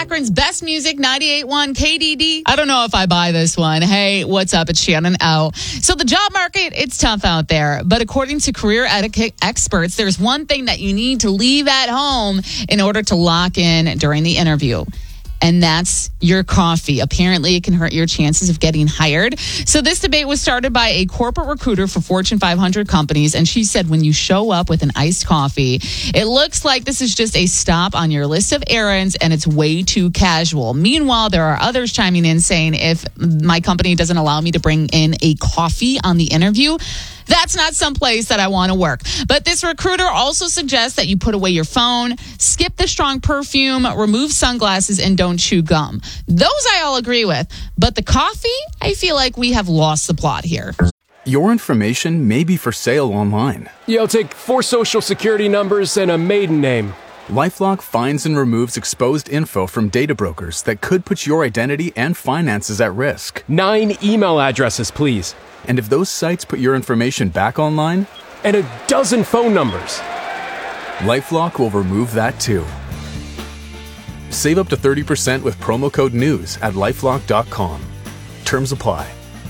Akron's best music, 98.1 KDD. I don't know if I buy this one. Hey, what's up? It's Shannon O. So the job market, it's tough out there. But according to career etiquette experts, there's one thing that you need to leave at home in order to lock in during the interview. And that's your coffee. Apparently, it can hurt your chances of getting hired. So this debate was started by a corporate recruiter for Fortune 500 companies. And she said, when you show up with an iced coffee, it looks like this is just a stop on your list of errands and it's way too casual. Meanwhile, there are others chiming in saying, if my company doesn't allow me to bring in a coffee on the interview, that's not someplace that I want to work. But this recruiter also suggests that you put away your phone, skip the strong perfume, remove sunglasses, and don't chew gum. Those I all agree with. But the coffee, I feel like we have lost the plot here. Your information may be for sale online. Yeah, I'll take 4 social security numbers and a maiden name. LifeLock finds and removes exposed info from data brokers that could put your identity and finances at risk. 9 email addresses, please. And if those sites put your information back online, and a dozen phone numbers, LifeLock will remove that too. Save up to 30% with promo code NEWS at LifeLock.com. Terms apply.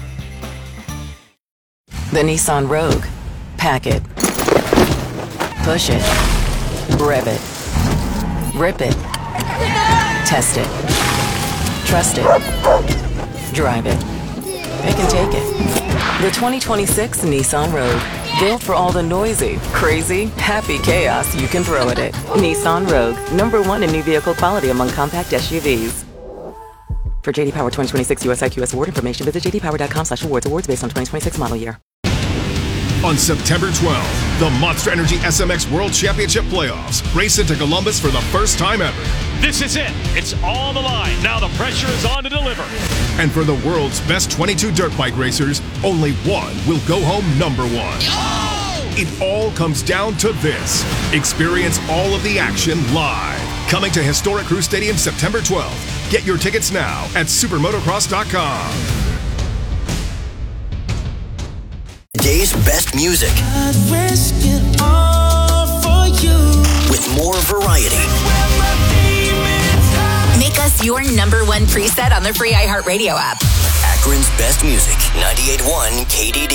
The Nissan Rogue. Pack it. Push it. Rev it. Rip it. Test it. Trust it. Drive it. It can take it. The 2026 Nissan Rogue. Built for all the noisy, crazy, happy chaos you can throw at it. Nissan Rogue. #1 in new vehicle quality among compact SUVs. For JD Power 2026 US IQS award information, visit jdpower.com/awards. Awards based on 2026 model year. On September 12th, the Monster Energy SMX World Championship Playoffs race into Columbus for the first time ever. This is it. It's on the line. Now the pressure is on to deliver. And for the world's best 22 dirt bike racers, only one will go home #1. Oh! It all comes down to this. Experience all of the action live. Coming to Historic Crew Stadium September 12th. Get your tickets now at supermotocross.com. Today's best music. I'd risk it all for you. With more variety. Make us your #1 preset on the free iHeartRadio app. Akron's best music, 98.1 KDD.